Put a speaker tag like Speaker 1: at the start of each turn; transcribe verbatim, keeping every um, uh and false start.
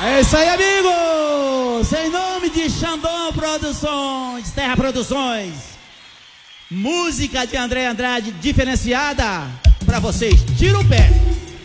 Speaker 1: É isso aí, amigos! Em nome de Xandão Produções, Terra Produções, música de André Andrade diferenciada pra vocês. Tira o pé!